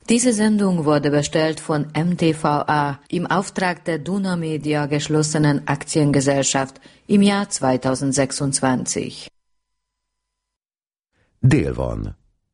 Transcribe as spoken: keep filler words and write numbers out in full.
Diese Sendung wurde bestellt von M T V A im Auftrag der Duna Media geschlossenen Aktiengesellschaft im Jahr zweitausendsechsundzwanzig. Dél van.